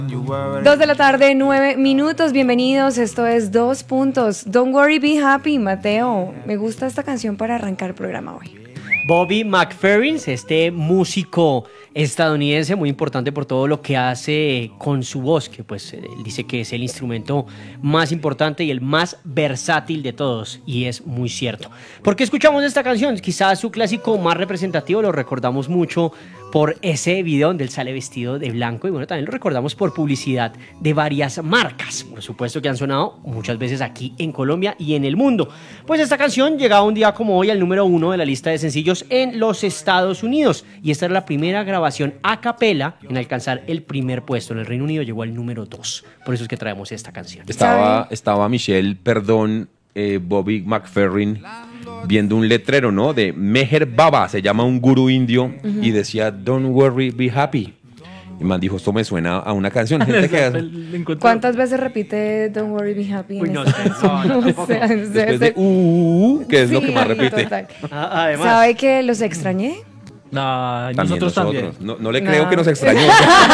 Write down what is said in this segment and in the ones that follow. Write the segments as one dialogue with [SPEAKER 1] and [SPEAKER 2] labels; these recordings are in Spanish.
[SPEAKER 1] 2 de la tarde, 9 minutos, bienvenidos, esto es Dos Puntos. Don't worry, be happy, Mateo. Me gusta esta canción para arrancar el programa hoy.
[SPEAKER 2] Bobby McFerrin, este músico estadounidense muy importante por todo lo que hace con su voz, que pues él dice que es el instrumento más importante y el más versátil de todos, y es muy cierto. ¿Por qué escuchamos esta canción? Quizás su clásico más representativo lo recordamos mucho por ese video donde él sale vestido de blanco, y bueno, también lo recordamos por publicidad de varias marcas, por supuesto, que han sonado muchas veces aquí en Colombia y en el mundo. Pues esta canción llegaba un día como hoy al número 1 de la lista de sencillos en los Estados Unidos, y esta era la primera grabación a capela en alcanzar el primer puesto. En el Reino Unido llegó al número 2, por eso es que traemos esta canción.
[SPEAKER 3] Estaba Michelle, Bobby McFerrin viendo un letrero, ¿no? De Meher Baba, se llama un gurú indio, y decía Don't worry, be happy. Y man dijo, esto me suena a una canción. Gente que
[SPEAKER 1] ¿Cuántas veces repite Don't worry, be happy en
[SPEAKER 2] no,
[SPEAKER 1] esta canción?
[SPEAKER 2] no,
[SPEAKER 1] O sea,
[SPEAKER 3] después de que es
[SPEAKER 1] sí,
[SPEAKER 3] lo que más repite.
[SPEAKER 1] total.
[SPEAKER 2] Además,
[SPEAKER 1] ¿Sabe que los extrañé?
[SPEAKER 4] No, nosotros también.
[SPEAKER 3] No le creo que nos extrañó.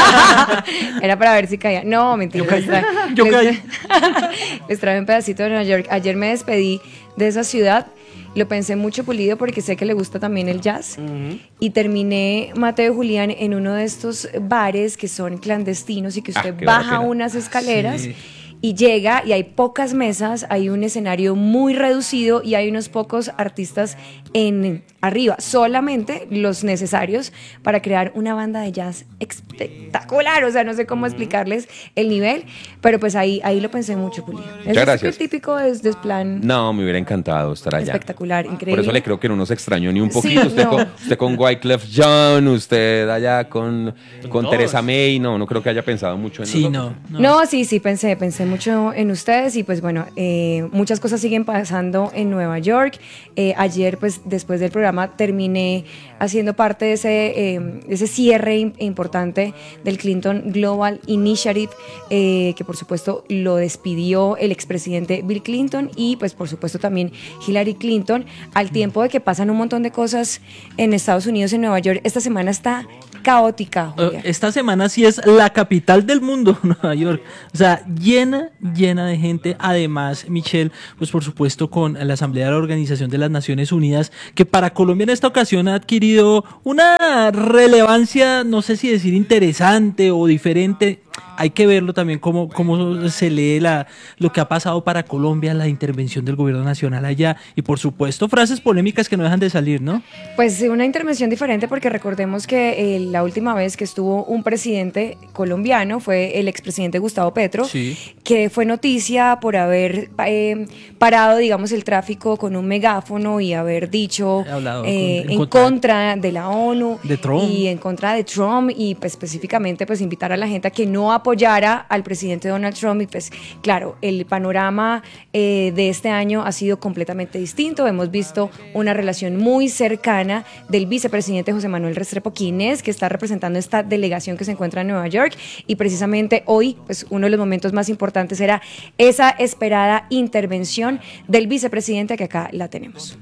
[SPEAKER 1] Era para ver si caía. No, mentira.
[SPEAKER 4] Yo caí.
[SPEAKER 1] Les traje un pedacito de Nueva York. Ayer me despedí de esa ciudad. Lo pensé mucho, Pulido, porque sé que le gusta también el jazz. Y terminé, Mateo y Julián, en uno de estos bares que son clandestinos y que usted baja unas escaleras. Sí. Y llega y hay pocas mesas, hay un escenario muy reducido y hay unos pocos artistas en arriba, solamente los necesarios para crear una banda de jazz espectacular. O sea, no sé cómo explicarles el nivel, pero pues ahí lo pensé mucho, Pulido.
[SPEAKER 3] Gracias.
[SPEAKER 1] Es típico de plan.
[SPEAKER 3] No, me hubiera encantado estar allá.
[SPEAKER 1] Espectacular, increíble.
[SPEAKER 3] Por eso le creo que no nos extrañó ni un poquito.
[SPEAKER 1] Sí,
[SPEAKER 3] usted con Wyclef Jean, usted allá con Teresa May, no creo que haya pensado mucho en nosotros.
[SPEAKER 1] No, sí, pensé mucho en ustedes y pues bueno, muchas cosas siguen pasando en Nueva York. Ayer pues después del programa terminé haciendo parte de ese cierre importante del Clinton Global Initiative, que por supuesto lo despidió el expresidente Bill Clinton y pues por supuesto también Hillary Clinton, al tiempo de que pasan un montón de cosas en Estados Unidos, en Nueva York. Esta semana está caótica, Julia.
[SPEAKER 4] Esta semana sí es la capital del mundo, Nueva York. O sea, llena de gente. Además, Michelle, pues por supuesto con la Asamblea de la Organización de las Naciones Unidas, que para Colombia en esta ocasión ha adquirido una relevancia, no sé si decir interesante o diferente. Hay que verlo también cómo se lee lo que ha pasado para Colombia, la intervención del gobierno nacional allá y por supuesto frases polémicas que no dejan de salir, ¿no?
[SPEAKER 1] Pues una intervención diferente porque recordemos que la última vez que estuvo un presidente colombiano fue el expresidente Gustavo Petro, sí, que fue noticia por haber parado, digamos, el tráfico con un megáfono y haber dicho en contra de la ONU, de Trump, y en contra de Trump y pues, específicamente pues invitar a la gente a que no apoyara al presidente Donald Trump. Y pues claro, el panorama de este año ha sido completamente distinto. Hemos visto una relación muy cercana del vicepresidente José Manuel Restrepo Quiñés, que está representando esta delegación que se encuentra en Nueva York, y precisamente hoy pues uno de los momentos más importantes era esa esperada intervención del vicepresidente, que acá la tenemos.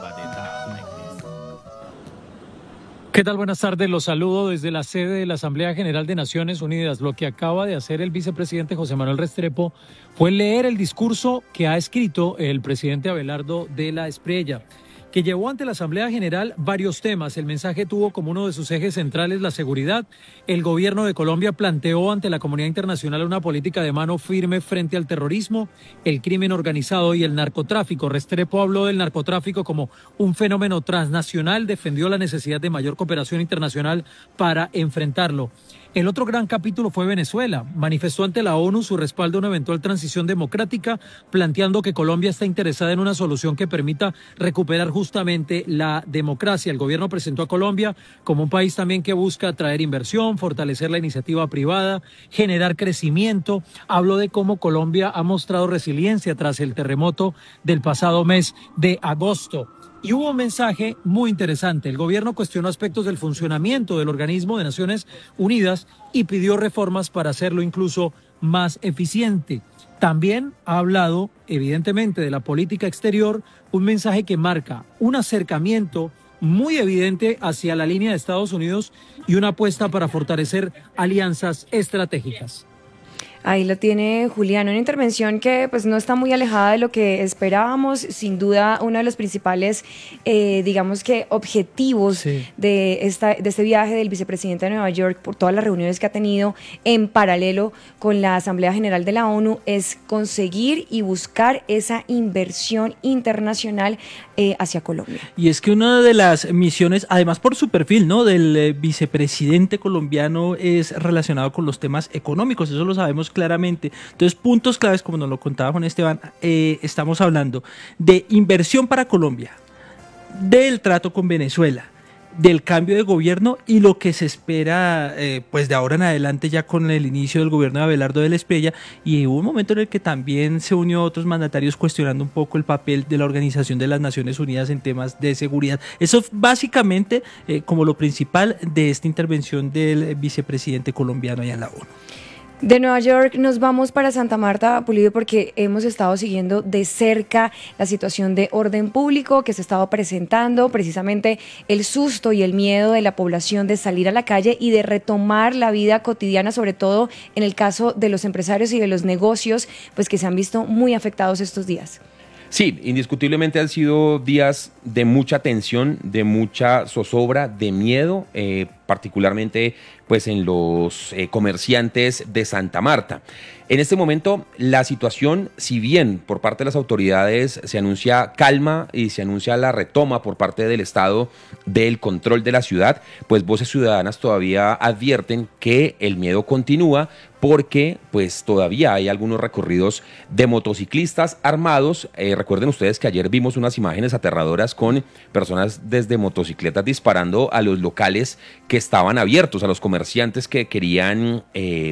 [SPEAKER 5] ¿Qué tal? Buenas tardes, los saludo desde la sede de la Asamblea General de Naciones Unidas. Lo que acaba de hacer el vicepresidente José Manuel Restrepo fue leer el discurso que ha escrito el presidente Abelardo de la Espriella, que llevó ante la Asamblea General varios temas. El mensaje tuvo como uno de sus ejes centrales la seguridad. El gobierno de Colombia planteó ante la comunidad internacional una política de mano firme frente al terrorismo, el crimen organizado y el narcotráfico. Restrepo habló del narcotráfico como un fenómeno transnacional, defendió la necesidad de mayor cooperación internacional para enfrentarlo. El otro gran capítulo fue Venezuela. Manifestó ante la ONU su respaldo a una eventual transición democrática, planteando que Colombia está interesada en una solución que permita recuperar justamente la democracia. El gobierno presentó a Colombia como un país también que busca atraer inversión, fortalecer la iniciativa privada, generar crecimiento. Habló de cómo Colombia ha mostrado resiliencia tras el terremoto del pasado mes de agosto. Y hubo un mensaje muy interesante. El gobierno cuestionó aspectos del funcionamiento del organismo de Naciones Unidas y pidió reformas para hacerlo incluso más eficiente. También ha hablado, evidentemente, de la política exterior, un mensaje que marca un acercamiento muy evidente hacia la línea de Estados Unidos y una apuesta para fortalecer alianzas estratégicas.
[SPEAKER 1] Ahí lo tiene Julián, una intervención que pues no está muy alejada de lo que esperábamos. Sin duda, uno de los principales, digamos que objetivos de este viaje del vicepresidente de Nueva York, por todas las reuniones que ha tenido en paralelo con la Asamblea General de la ONU, es conseguir y buscar esa inversión internacional hacia Colombia.
[SPEAKER 4] Y es que una de las misiones, además por su perfil, ¿no?, del vicepresidente colombiano es relacionado con los temas económicos, eso lo sabemos claramente. Entonces, puntos claves, como nos lo contaba Juan Esteban, estamos hablando de inversión para Colombia, del trato con Venezuela, del cambio de gobierno y lo que se espera pues de ahora en adelante ya con el inicio del gobierno de Abelardo del Espriella. Y hubo un momento en el que también se unió a otros mandatarios cuestionando un poco el papel de la Organización de las Naciones Unidas en temas de seguridad. Eso básicamente como lo principal de esta intervención del vicepresidente colombiano allá en la ONU.
[SPEAKER 1] De Nueva York nos vamos para Santa Marta, Pulido, porque hemos estado siguiendo de cerca la situación de orden público que se estaba presentando, precisamente el susto y el miedo de la población de salir a la calle y de retomar la vida cotidiana, sobre todo en el caso de los empresarios y de los negocios, pues que se han visto muy afectados estos días.
[SPEAKER 3] Sí, indiscutiblemente han sido días de mucha tensión, de mucha zozobra, de miedo, particularmente pues en los comerciantes de Santa Marta. En este momento la situación, si bien por parte de las autoridades se anuncia calma y se anuncia la retoma por parte del Estado del control de la ciudad, pues voces ciudadanas todavía advierten que el miedo continúa porque pues todavía hay algunos recorridos de motociclistas armados. Recuerden ustedes que ayer vimos unas imágenes aterradoras con personas desde motocicletas disparando a los locales que estaban abiertos, a los comerciantes que querían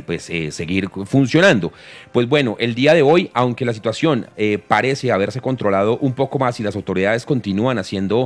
[SPEAKER 3] seguir funcionando. Pues bueno, el día de hoy, aunque la situación parece haberse controlado un poco más y las autoridades continúan haciendo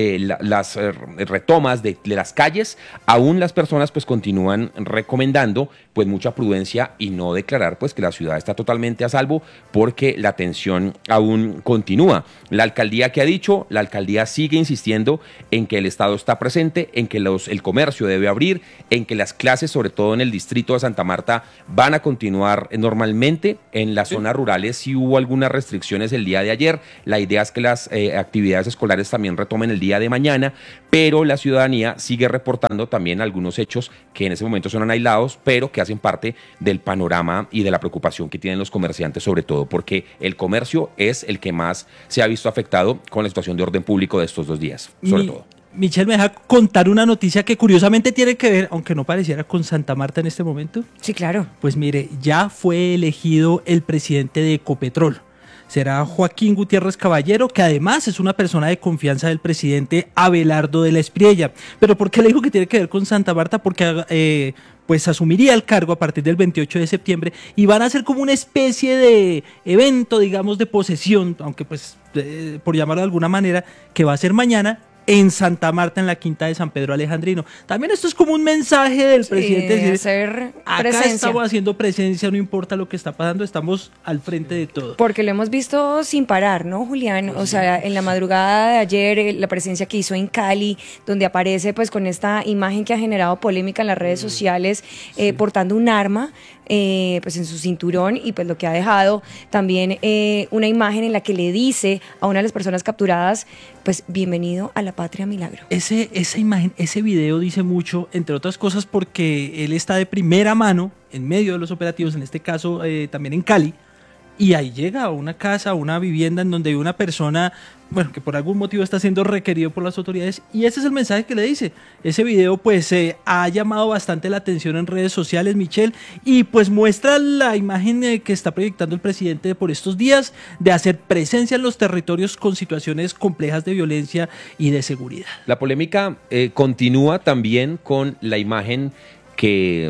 [SPEAKER 3] las retomas de las calles, aún las personas pues continúan recomendando pues mucha prudencia y no declarar pues que la ciudad está totalmente a salvo porque la tensión aún continúa. La alcaldía, ¿qué ha dicho? La alcaldía sigue insistiendo en que el Estado está presente, en que el comercio debe abrir, en que las clases, sobre todo en el distrito de Santa Marta, van a continuar normalmente. En las zonas rurales sí hubo algunas restricciones el día de ayer. La idea es que las actividades escolares también retomen el día de mañana, pero la ciudadanía sigue reportando también algunos hechos que en ese momento son aislados, pero que hacen parte del panorama y de la preocupación que tienen los comerciantes, sobre todo porque el comercio es el que más se ha visto afectado con la situación de orden público de estos 2 días, sobre todo.
[SPEAKER 4] Michelle, ¿me deja contar una noticia que curiosamente tiene que ver, aunque no pareciera, con Santa Marta en este momento?
[SPEAKER 1] Sí, claro.
[SPEAKER 4] Pues mire, ya fue elegido el presidente de Ecopetrol. Será Joaquín Gutiérrez Caballero, que además es una persona de confianza del presidente Abelardo del Espriella. ¿Pero por qué le digo que tiene que ver con Santa Marta? Porque pues asumiría el cargo a partir del 28 de septiembre y van a ser como una especie de evento, digamos, de posesión, aunque pues por llamarlo de alguna manera, que va a ser mañana en Santa Marta, en la Quinta de San Pedro Alejandrino. También esto es como un mensaje del presidente.
[SPEAKER 1] De hacer
[SPEAKER 4] acá
[SPEAKER 1] presencia.
[SPEAKER 4] Estamos haciendo presencia, no importa lo que está pasando, estamos al frente de todo.
[SPEAKER 1] Porque lo hemos visto sin parar, ¿no, Julián? O sea, en la madrugada de ayer, la presencia que hizo en Cali, donde aparece pues con esta imagen que ha generado polémica en las redes sociales, portando un arma, pues en su cinturón, y pues lo que ha dejado también una imagen en la que le dice a una de las personas capturadas, pues bienvenido a la patria milagro.
[SPEAKER 4] Esa imagen, ese video dice mucho, entre otras cosas porque él está de primera mano en medio de los operativos, en este caso también en Cali, y ahí llega a una casa, a una vivienda en donde hay una persona, bueno, que por algún motivo está siendo requerido por las autoridades, y ese es el mensaje que le dice. Ese video pues ha llamado bastante la atención en redes sociales, Michelle, y pues muestra la imagen que está proyectando el presidente por estos días de hacer presencia en los territorios con situaciones complejas de violencia y de seguridad.
[SPEAKER 3] La polémica continúa también con la imagen que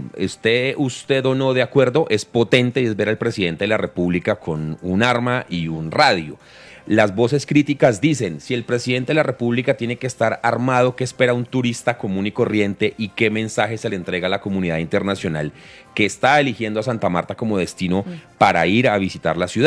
[SPEAKER 3] usted o no de acuerdo, es potente, y es ver al presidente de la República con un arma y un radio. Las voces críticas dicen, si el presidente de la República tiene que estar armado, ¿qué espera un turista común y corriente y qué mensaje se le entrega a la comunidad internacional que está eligiendo a Santa Marta como destino para ir a visitar la ciudad?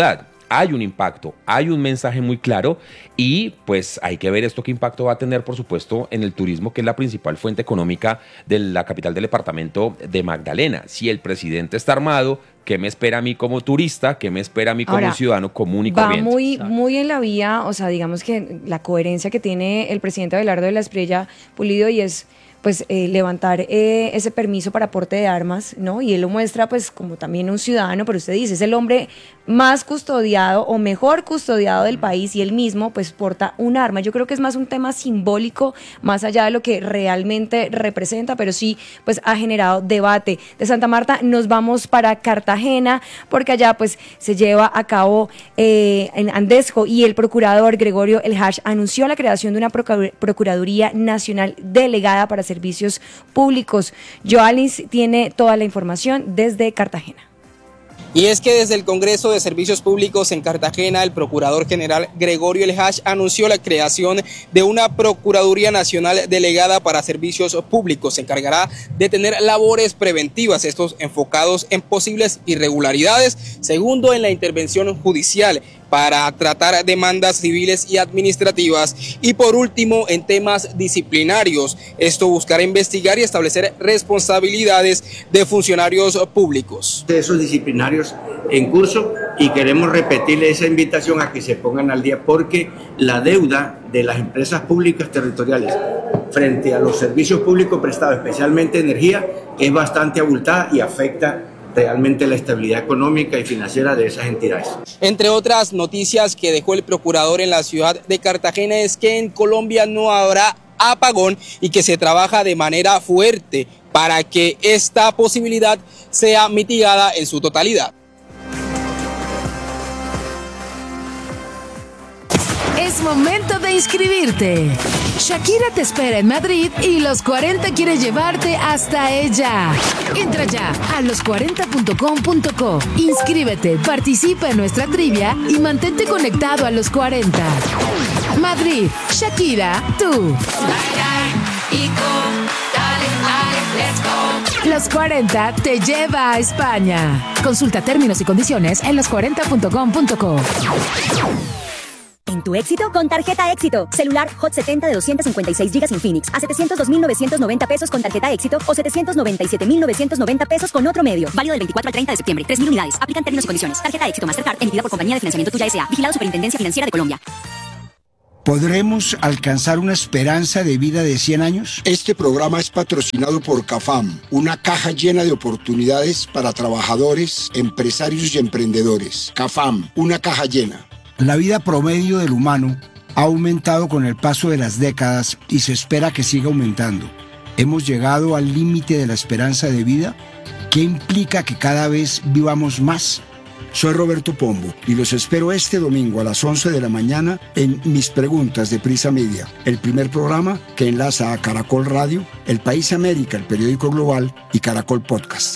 [SPEAKER 3] hay un impacto, hay un mensaje muy claro y pues hay que ver esto qué impacto va a tener, por supuesto, en el turismo, que es la principal fuente económica de la capital del departamento de Magdalena. Si el presidente está armado, ¿qué me espera a mí como turista? ¿Qué me espera a mí como
[SPEAKER 1] Ahora,
[SPEAKER 3] ciudadano común y corriente?
[SPEAKER 1] Va muy en la vía, o sea, digamos que la coherencia que tiene el presidente Abelardo de la Espriella Pulido y es pues levantar ese permiso para porte de armas, ¿no? Y él lo muestra pues como también un ciudadano, pero usted dice, es el hombre más custodiado o mejor custodiado del país y él mismo pues porta un arma. Yo creo que es más un tema simbólico, más allá de lo que realmente representa, pero sí pues ha generado debate. De Santa Marta nos vamos para Cartagena, porque allá pues se lleva a cabo en Andesco y el procurador Gregorio El Hash anunció la creación de una Procuraduría Nacional delegada para servicios públicos. Joalis tiene toda la información desde Cartagena.
[SPEAKER 6] Y es que desde el Congreso de Servicios Públicos en Cartagena, el Procurador General Gregorio El Hash anunció la creación de una Procuraduría Nacional delegada para servicios públicos. Se encargará de tener labores preventivas, estos enfocados en posibles irregularidades. Segundo, en la intervención judicial, para tratar demandas civiles y administrativas. Y por último, en temas disciplinarios. Esto buscará investigar y establecer responsabilidades de funcionarios públicos.
[SPEAKER 7] Esos disciplinarios en curso, y queremos repetirle esa invitación a que se pongan al día, porque la deuda de las empresas públicas territoriales frente a los servicios públicos prestados, especialmente energía, es bastante abultada y afecta realmente la estabilidad económica y financiera de esas entidades.
[SPEAKER 6] Entre otras noticias que dejó el procurador en la ciudad de Cartagena es que en Colombia no habrá apagón y que se trabaja de manera fuerte para que esta posibilidad sea mitigada en su totalidad.
[SPEAKER 8] Es momento de inscribirte. Shakira te espera en Madrid y Los 40 quiere llevarte hasta ella. Entra ya a los40.com.co. Inscríbete, participa en nuestra trivia y mantente conectado a Los 40. Madrid, Shakira, tú. Los 40 te lleva a España. Consulta términos y condiciones en los40.com.co.
[SPEAKER 9] En tu éxito, con tarjeta Éxito. Celular Hot 70 de 256 GB Infinix a 702.990 pesos con tarjeta Éxito o 797.990 pesos con otro medio. Válido del 24 al 30 de septiembre. 3.000 unidades. Aplican términos y condiciones. Tarjeta Éxito Mastercard emitida por Compañía de Financiamiento Tuya S.A. Vigilado Superintendencia Financiera de Colombia.
[SPEAKER 10] ¿Podremos alcanzar una esperanza de vida de 100 años?
[SPEAKER 11] Este programa es patrocinado por CAFAM, una caja llena de oportunidades para trabajadores, empresarios y emprendedores. CAFAM, una caja llena.
[SPEAKER 10] La vida promedio del humano ha aumentado con el paso de las décadas y se espera que siga aumentando. ¿Hemos llegado al límite de la esperanza de vida? ¿Qué implica que cada vez vivamos más? Soy Roberto Pombo y los espero este domingo a las 11 de la mañana en Mis Preguntas de Prisa Media, el primer programa que enlaza a Caracol Radio, El País América, el periódico global, y Caracol Podcast.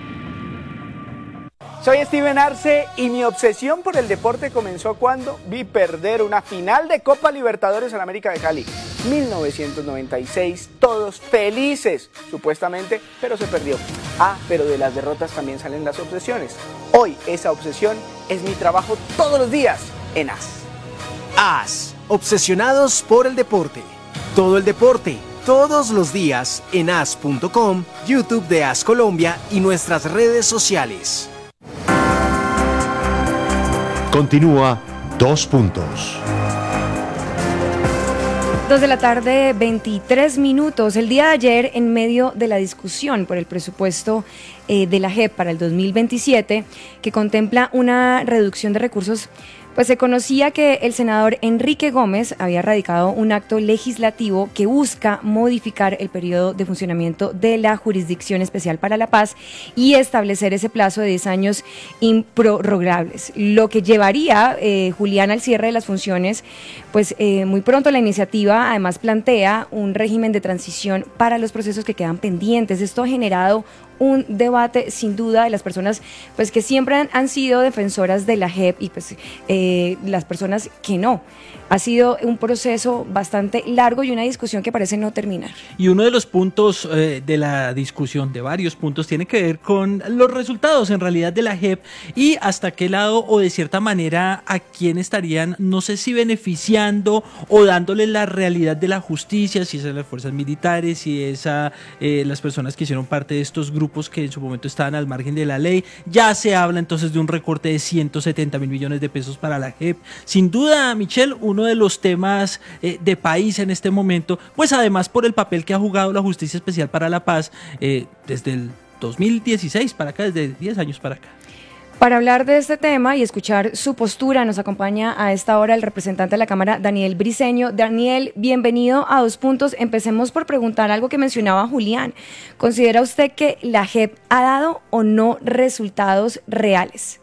[SPEAKER 12] Soy Steven Arce y mi obsesión por el deporte comenzó cuando vi perder una final de Copa Libertadores en América de Cali. 1996, todos felices, supuestamente, pero se perdió. Pero de las derrotas también salen las obsesiones. Hoy esa obsesión es mi trabajo todos los días en AS.
[SPEAKER 13] AS, obsesionados por el deporte. Todo el deporte, todos los días en as.com, YouTube de AS Colombia y nuestras redes sociales.
[SPEAKER 14] Continúa 2 puntos.
[SPEAKER 1] 2 de la tarde, 23 minutos. El día de ayer, en medio de la discusión por el presupuesto de la JEP para el 2027, que contempla una reducción de recursos, pues se conocía que el senador Enrique Gómez había radicado un acto legislativo que busca modificar el periodo de funcionamiento de la Jurisdicción Especial para la Paz y establecer ese plazo de 10 años improrrogables, lo que llevaría, Julián, al cierre de las funciones. Pues muy pronto la iniciativa además plantea un régimen de transición para los procesos que quedan pendientes. Esto ha generado un debate sin duda de las personas pues que siempre han sido defensoras de la JEP y pues las personas que no. Ha sido un proceso bastante largo y una discusión que parece no terminar.
[SPEAKER 4] Y uno de los puntos de la discusión, de varios puntos, tiene que ver con los resultados en realidad de la JEP y hasta qué lado o de cierta manera a quién estarían, no sé si beneficiando o dándole la realidad de la justicia, si es a las fuerzas militares, si es a las personas que hicieron parte de estos grupos que en su momento estaban al margen de la ley. Ya se habla entonces de un recorte de 170 mil millones de pesos para la JEP. Sin duda, Michelle, uno de los temas de país en este momento, pues además por el papel que ha jugado la Justicia Especial para la Paz desde el 2016 para acá, desde 10 años para acá.
[SPEAKER 1] Para hablar de este tema y escuchar su postura, nos acompaña a esta hora el representante de la Cámara, Daniel Briceño. Daniel, bienvenido a Dos Puntos. Empecemos por preguntar algo que mencionaba Julián. ¿Considera usted que la JEP ha dado o no resultados reales?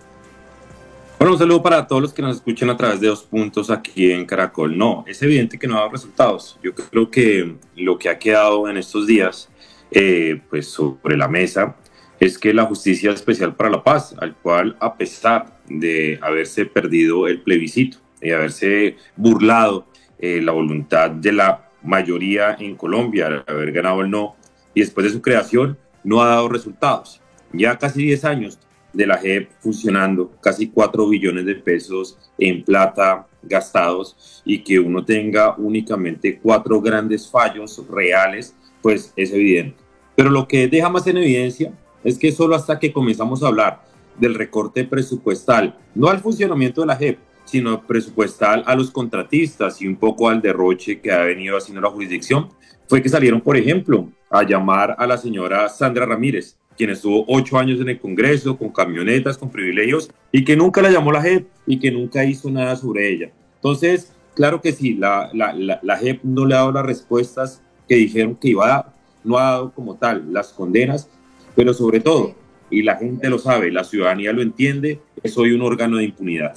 [SPEAKER 15] Bueno, un saludo para todos los que nos escuchan a través de Dos Puntos aquí en Caracol. No, es evidente que no ha dado resultados. Yo creo que lo que ha quedado en estos días pues sobre la mesa es que la Justicia Especial para la Paz, al cual a pesar de haberse perdido el plebiscito y haberse burlado la voluntad de la mayoría en Colombia, de haber ganado el no, y después de su creación no ha dado resultados. Ya casi 10 años de la JEP funcionando, casi 4 billones de pesos en plata gastados, y que uno tenga únicamente 4 grandes fallos reales, pues es evidente. Pero lo que deja más en evidencia es que solo hasta que comenzamos a hablar del recorte presupuestal, no al funcionamiento de la JEP, sino presupuestal a los contratistas y un poco al derroche que ha venido haciendo la jurisdicción, fue que salieron, por ejemplo, a llamar a la señora Sandra Ramírez, quien estuvo 8 años en el Congreso, con camionetas, con privilegios, y que nunca la llamó la JEP y que nunca hizo nada sobre ella. Entonces, claro que sí, la JEP no le ha dado las respuestas que dijeron que iba a dar, no ha dado como tal las condenas, pero sobre todo, y la gente lo sabe, la ciudadanía lo entiende, es hoy un órgano de impunidad.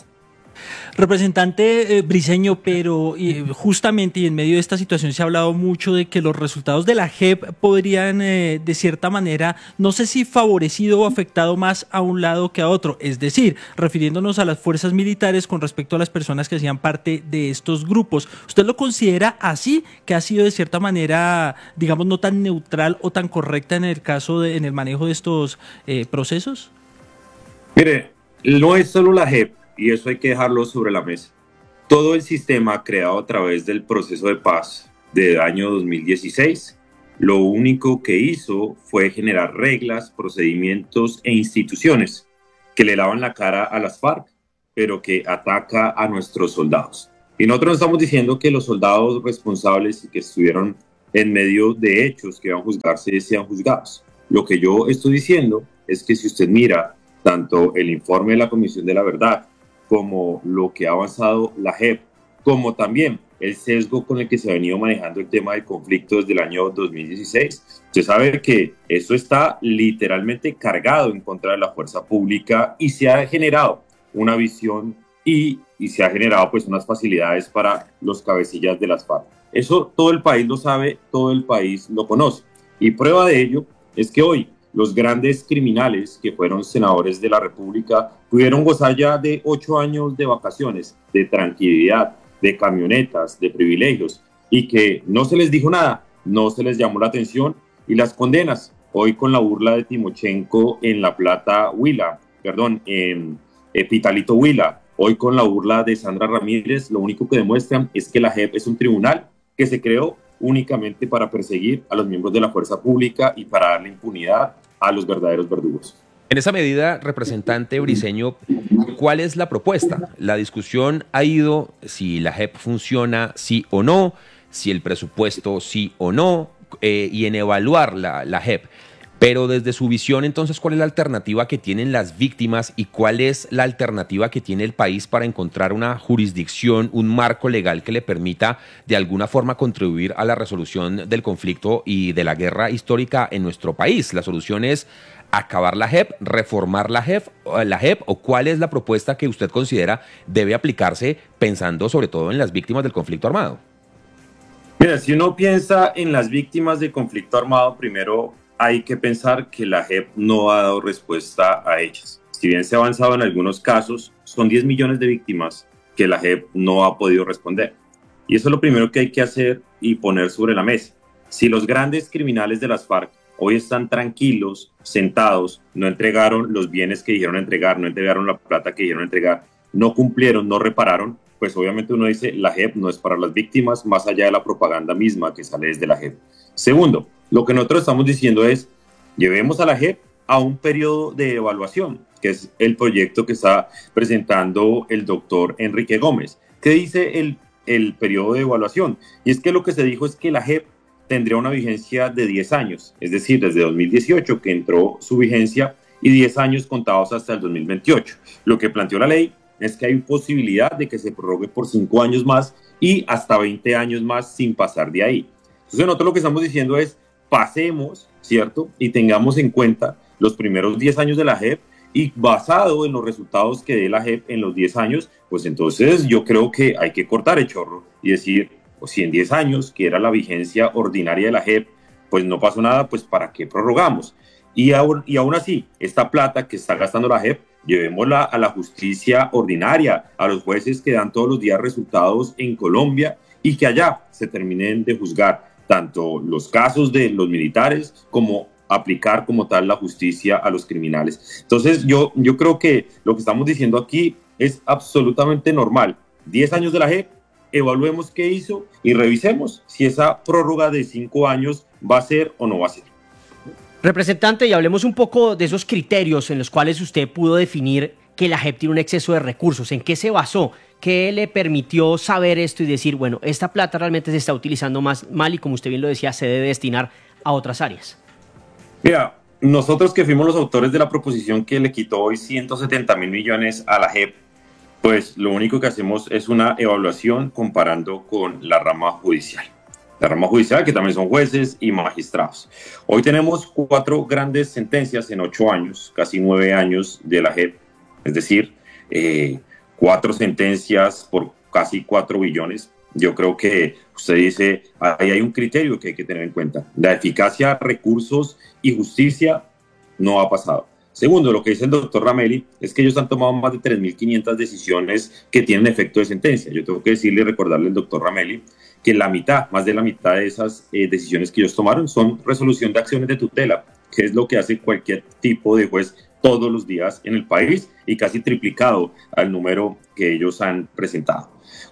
[SPEAKER 4] Representante Briceño, pero justamente y en medio de esta situación se ha hablado mucho de que los resultados de la JEP podrían de cierta manera, no sé si favorecido o afectado más a un lado que a otro, es decir, refiriéndonos a las fuerzas militares con respecto a las personas que hacían parte de estos grupos. ¿Usted lo considera así, que ha sido de cierta manera, digamos, no tan neutral o tan correcta en el caso en el manejo de estos procesos?
[SPEAKER 15] Mire, no es solo la JEP, y eso hay que dejarlo sobre la mesa. Todo el sistema creado a través del proceso de paz del año 2016, lo único que hizo fue generar reglas, procedimientos e instituciones que le lavan la cara a las FARC, pero que ataca a nuestros soldados. Y nosotros no estamos diciendo que los soldados responsables y que estuvieron en medio de hechos que van a juzgarse sean juzgados. Lo que yo estoy diciendo es que si usted mira tanto el informe de la Comisión de la Verdad, como lo que ha avanzado la JEP, como también el sesgo con el que se ha venido manejando el tema del conflicto desde el año 2016. Usted sabe que eso está literalmente cargado en contra de la fuerza pública y se ha generado una visión y se ha generado pues unas facilidades para los cabecillas de las FARC. Eso todo el país lo sabe, todo el país lo conoce. Y prueba de ello es que hoy los grandes criminales que fueron senadores de la República pudieron gozar ya de 8 años de vacaciones, de tranquilidad, de camionetas, de privilegios, y que no se les dijo nada, no se les llamó la atención, y las condenas, hoy con la burla de Timochenko en La Plata, en Pitalito Huila, hoy con la burla de Sandra Ramírez, lo único que demuestran es que la JEP es un tribunal que se creó únicamente para perseguir a los miembros de la fuerza pública y para darle impunidad a los verdaderos verdugos.
[SPEAKER 3] En esa medida, representante Briceño, ¿cuál es la propuesta? La discusión ha ido si la JEP funciona sí o no, si el presupuesto sí o no, y en evaluar la JEP. Pero desde su visión, entonces, ¿cuál es la alternativa que tienen las víctimas y cuál es la alternativa que tiene el país para encontrar una jurisdicción, un marco legal que le permita de alguna forma contribuir a la resolución del conflicto y de la guerra histórica en nuestro país? ¿La solución es acabar la JEP, reformar la JEP o cuál es la propuesta que usted considera debe aplicarse pensando sobre todo en las víctimas del conflicto armado?
[SPEAKER 15] Mira, si uno piensa en las víctimas del conflicto armado, primero hay que pensar que la JEP no ha dado respuesta a ellas. Si bien se ha avanzado en algunos casos, son 10 millones de víctimas que la JEP no ha podido responder. Y eso es lo primero que hay que hacer y poner sobre la mesa. Si los grandes criminales de las FARC hoy están tranquilos, sentados, no entregaron los bienes que dijeron entregar, no entregaron la plata que dijeron entregar, no cumplieron, no repararon, pues obviamente uno dice, la JEP no es para las víctimas, más allá de la propaganda misma que sale desde la JEP. Segundo, lo que nosotros estamos diciendo es, llevemos a la JEP a un periodo de evaluación, que es el proyecto que está presentando el doctor Enrique Gómez. ¿Qué dice el periodo de evaluación? Y es que lo que se dijo es que la JEP tendría una vigencia de 10 años, es decir, desde 2018 que entró su vigencia y 10 años contados hasta el 2028. Lo que planteó la ley es que hay posibilidad de que se prorrogue por 5 años más y hasta 20 años más sin pasar de ahí. Entonces nosotros lo que estamos diciendo es pasemos, ¿cierto? Y tengamos en cuenta los primeros 10 años de la JEP y basado en los resultados que dé la JEP en los 10 años, pues entonces yo creo que hay que cortar el chorro y decir, o si en 10 años, que era la vigencia ordinaria de la JEP, pues no pasó nada, pues ¿para qué prorrogamos? Y aún así, esta plata que está gastando la JEP, llevémosla a la justicia ordinaria, a los jueces que dan todos los días resultados en Colombia y que allá se terminen de juzgar tanto los casos de los militares como aplicar como tal la justicia a los criminales. Entonces yo creo que lo que estamos diciendo aquí es absolutamente normal. 10 años de la JEP, evaluemos qué hizo y revisemos si esa prórroga de 5 años va a ser o no va a ser.
[SPEAKER 2] Representante, y hablemos un poco de esos criterios en los cuales usted pudo definir que la JEP tiene un exceso de recursos. ¿En qué se basó? ¿Qué le permitió saber esto y decir, bueno, esta plata realmente se está utilizando mal y como usted bien lo decía, se debe destinar a otras áreas?
[SPEAKER 15] Mira, nosotros que fuimos los autores de la proposición que le quitó hoy 170.000 millones a la JEP, pues lo único que hacemos es una evaluación comparando con la rama judicial. La rama judicial, que también son jueces y magistrados. Hoy tenemos 4 grandes sentencias en 8 años, casi 9 años de la JEP, es decir, 4 sentencias por casi 4 billones. Yo creo que usted dice, ahí hay un criterio que hay que tener en cuenta. La eficacia, recursos y justicia no ha pasado. Segundo, lo que dice el doctor Ramelli es que ellos han tomado más de 3.500 decisiones que tienen efecto de sentencia. Yo tengo que decirle y recordarle al doctor Ramelli que más de la mitad de esas decisiones que ellos tomaron son resolución de acciones de tutela, que es lo que hace cualquier tipo de juez todos los días en el país y casi triplicado al número que ellos han presentado.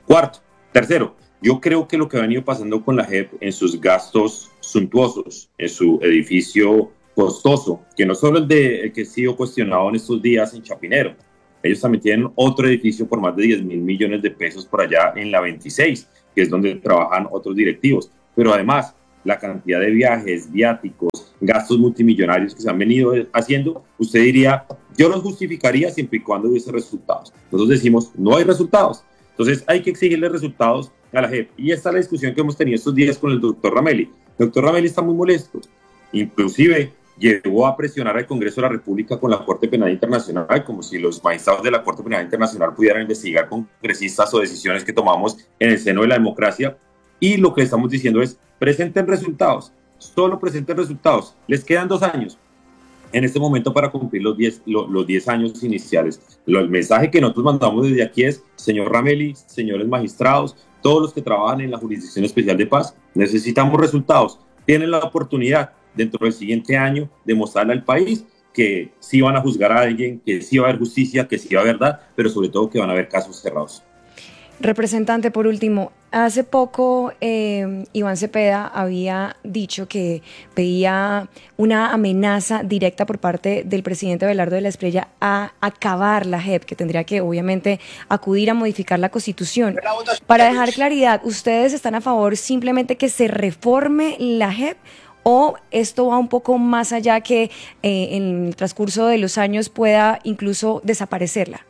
[SPEAKER 15] Tercero, yo creo que lo que ha venido pasando con la JEP en sus gastos suntuosos, en su edificio costoso, que no solo el que ha sido cuestionado en estos días en Chapinero, ellos también tienen otro edificio por más de 10.000 millones de pesos por allá en la 26, que es donde trabajan otros directivos, pero además la cantidad de viajes, viáticos, gastos multimillonarios que se han venido haciendo, usted diría, yo los justificaría siempre y cuando hubiese resultados. Nosotros decimos, no hay resultados. Entonces hay que exigirle resultados a la JEP. Y esta es la discusión que hemos tenido estos días con el doctor Ramelli. El doctor Ramelli está muy molesto. Inclusive llegó a presionar al Congreso de la República con la Corte Penal Internacional, como si los magistrados de la Corte Penal Internacional pudieran investigar congresistas o decisiones que tomamos en el seno de la democracia. Y lo que estamos diciendo es, presenten resultados, solo presenten resultados. Les quedan 2 años en este momento para cumplir los 10 años iniciales. El mensaje que nosotros mandamos desde aquí es, señor Ramelli, señores magistrados, todos los que trabajan en la Jurisdicción Especial de Paz, necesitamos resultados. Tienen la oportunidad dentro del siguiente año de mostrarle al país que sí van a juzgar a alguien, que sí va a haber justicia, que sí va a haber verdad, pero sobre todo que van a haber casos cerrados.
[SPEAKER 1] Representante, por último, hace poco Iván Cepeda había dicho que veía una amenaza directa por parte del presidente Abelardo de la Espriella a acabar la JEP, que tendría que obviamente acudir a modificar la Constitución. Para dejar claridad, ¿ustedes están a favor simplemente que se reforme la JEP o esto va un poco más allá que en el transcurso de los años pueda incluso desaparecerla?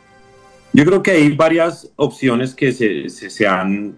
[SPEAKER 15] Yo creo que hay varias opciones que se han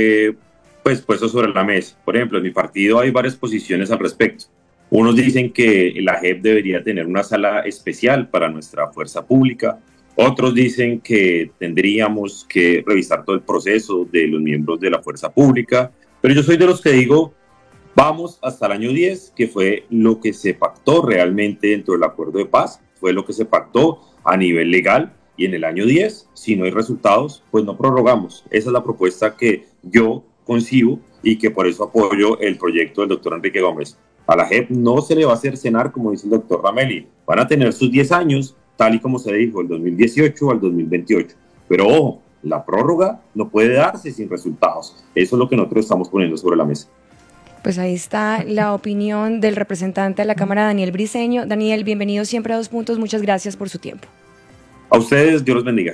[SPEAKER 15] puesto sobre la mesa. Por ejemplo, en mi partido hay varias posiciones al respecto. Unos dicen que la JEP debería tener una sala especial para nuestra fuerza pública. Otros dicen que tendríamos que revisar todo el proceso de los miembros de la fuerza pública. Pero yo soy de los que digo, Vamos hasta el año 10, que fue lo que se pactó realmente dentro del acuerdo de paz, fue lo que se pactó a nivel legal, y en el año 10, si no hay resultados, pues no prorrogamos. Esa es la propuesta que yo concibo y que por eso apoyo el proyecto del doctor Enrique Gómez. A la JEP no se le va a hacer cenar, como dice el doctor Ramelli. Van a tener sus 10 años, tal y como se dijo, el 2018 al 2028. Pero ojo, la prórroga no puede darse sin resultados. Eso es lo que nosotros estamos poniendo sobre la mesa.
[SPEAKER 1] Pues ahí está la opinión del representante de la Cámara, Daniel Briceño. Daniel, bienvenido siempre a 2 Puntos. Muchas gracias por su tiempo.
[SPEAKER 15] A ustedes, Dios los bendiga.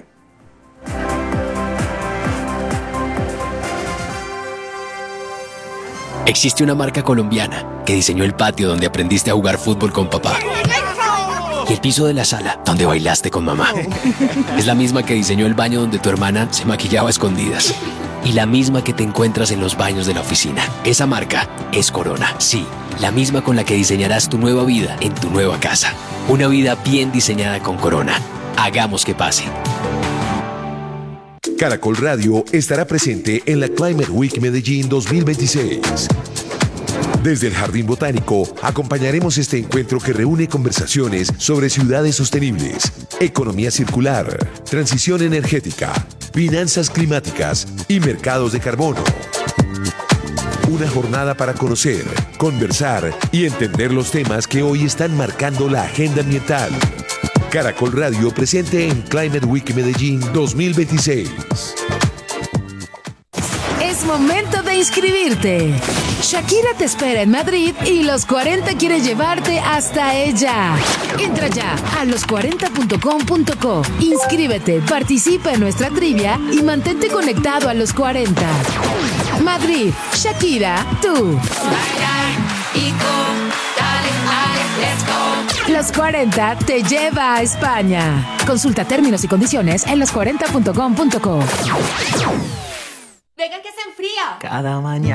[SPEAKER 16] Existe una marca colombiana que diseñó el patio donde aprendiste a jugar fútbol con papá y el piso de la sala donde bailaste con mamá. Es la misma que diseñó el baño donde tu hermana se maquillaba a escondidas y la misma que te encuentras en los baños de la oficina. Esa marca es Corona. Sí, la misma con la que diseñarás tu nueva vida en tu nueva casa. Una vida bien diseñada con Corona. Hagamos que pase.
[SPEAKER 14] Caracol Radio estará presente en la Climate Week Medellín 2026. Desde el Jardín Botánico acompañaremos este encuentro que reúne conversaciones sobre ciudades sostenibles, economía circular, transición energética, finanzas climáticas y mercados de carbono. Una jornada para conocer, conversar y entender los temas que hoy están marcando la agenda ambiental. Caracol Radio presente en Climate Week Medellín 2026.
[SPEAKER 8] Es momento de inscribirte. Shakira te espera en Madrid y Los 40 quiere llevarte hasta ella. Entra ya a los40.com.co. Inscríbete, participa en nuestra trivia y mantente conectado a Los 40. Madrid, Shakira, tú. Los 40 te lleva a España. Consulta términos y condiciones en los40.com.co.
[SPEAKER 17] Venga que se enfría.
[SPEAKER 18] Cada mañana